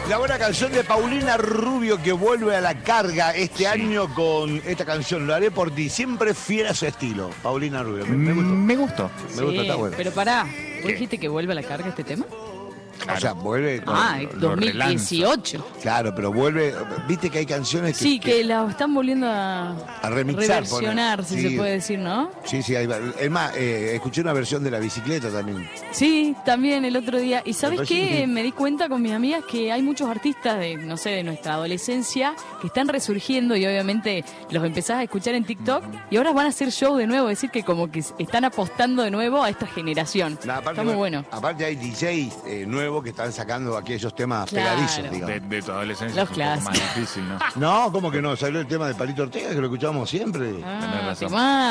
La buena canción de Paulina Rubio que vuelve a la carga este año con esta canción. Lo haré por ti. Siempre fiel a su estilo. Paulina Rubio. Me gustó. Me gustó. Me gustó, está bueno. Pero pará, ¿vos dijiste que vuelve a la carga este tema? Claro. O sea, vuelve con... 2018. Claro, pero vuelve... Viste que hay canciones que... Sí, que la están volviendo a remixar. reversionar, si se puede decir, ¿no? Sí, sí. Es más, escuché una versión de La Bicicleta también. Sí, también el otro día. ¿Y sabes qué? Me di cuenta con mis amigas que hay muchos artistas de, no sé, de nuestra adolescencia que están resurgiendo y obviamente los empezás a escuchar en TikTok y ahora van a hacer show de nuevo. Es decir, que como que están apostando de nuevo a esta generación. Está muy bueno. Aparte hay DJs nuevos que están sacando aquellos temas pegadizos, digamos. De tu adolescencia los es un poco más difícil, ¿no? No, ¿cómo que no? Salió el tema de Palito Ortega, que lo escuchamos siempre. Tenés razón.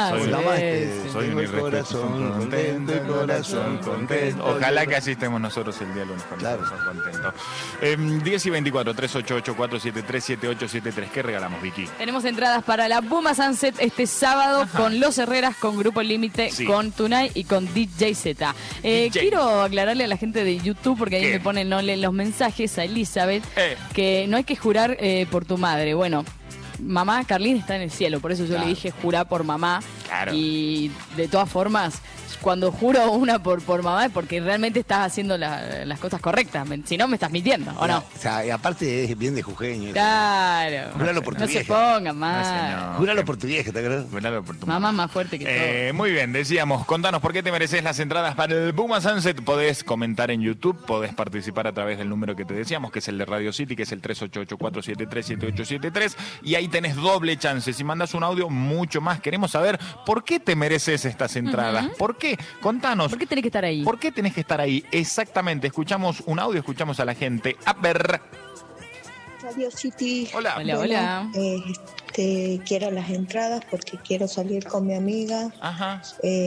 Soy un corazón contento, el corazón contento. Ojalá que así estemos nosotros el día lunes con el corazón contento. 10 y 24, 388-473-7873. ¿Qué regalamos, Vicky? Tenemos entradas para la Buma Sunset este sábado con Los Herreras, con Grupo Límite, con Tunay y con DJ Z. Quiero aclararle a la gente de YouTube, porque ahí me ponen, no leen los mensajes, a Elizabeth, que no hay que jurar por tu madre. Bueno, mamá Carlín está en el cielo, por eso yo le dije jurá por mamá. Claro. Y de todas formas, cuando juro una por mamá es porque realmente estás haciendo las cosas correctas. Si no, me estás mintiendo, ¿o no? O sea, y aparte es bien de jujeño. Claro. Júralo por tu vieja. No se pongan más. Júralo por tu vieja, ¿te acuerdas? Júralo por tu mamá más fuerte que todo. Muy bien, decíamos, contanos por qué te mereces las entradas para el Buma Sunset. Podés comentar en YouTube, podés participar a través del número que te decíamos, que es el de Radio City, que es el 388-473-7873. Y ahí tenés doble chance. Si mandas un audio, mucho más. Queremos saber por qué te mereces estas entradas. ¿Por qué? Contanos. ¿Por qué tenés que estar ahí? ¿Por qué tenés que estar ahí? Exactamente. Escuchamos un audio, escuchamos a la gente. A ver. Radio City. Hola. Bueno, hola. Quiero las entradas porque quiero salir con mi amiga. Ajá.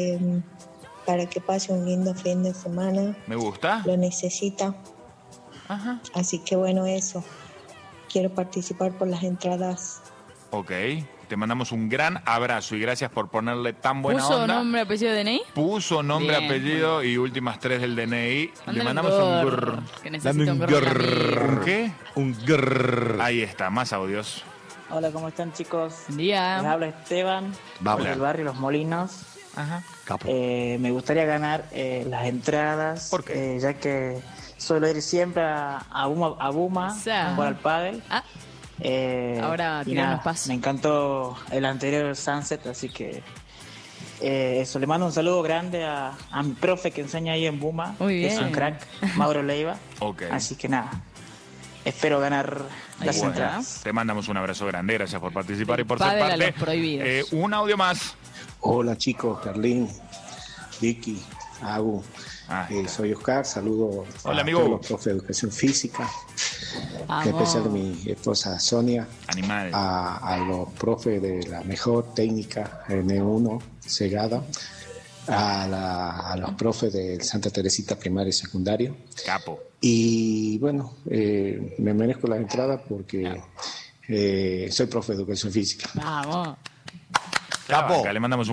Para que pase un lindo fin de semana. Me gusta. Lo necesita. Ajá. Así que bueno, eso. Quiero participar por las entradas. Ok. Te mandamos un gran abrazo y gracias por ponerle tan buena ¿Puso onda. nombre, apellido, DNI? Puso nombre, Bien, apellido y últimas 3 del DNI. Le mandamos un un grrr. Que necesito un grrr. ¿Un qué? Un grrr. Ahí está, más audios. Hola, ¿cómo están, chicos? Buen día. Les habla Esteban, del barrio Los Molinos. Ajá. Capo. Me gustaría ganar las entradas. ¿Por qué? Ya que suelo ir siempre a Buma jugar al pádel. Ahora y tirarnos nada, paso. me encantó el anterior Sunset, así que eso, le mando un saludo grande a mi profe que enseña ahí en Buma, Muy que es bien. un crack, Mauro Leiva. Ok. Así que nada, espero ganar las Bueno, entradas. te mandamos un abrazo grande, gracias por participar y por ser Pádel a parte. los prohibidos. Un audio más. Hola chicos, Carlín, Vicky, Agu. Soy Oscar, saludo Hola, a amigo. todos los profes de educación física, en especial a mi esposa Sonia, Animal. a los profes de la mejor técnica N1 Segada, a los profes del Santa Teresita primario y secundario. Capo. Y bueno, me merezco las entradas porque soy profe de educación física. Vamos. Capo. Le mandamos un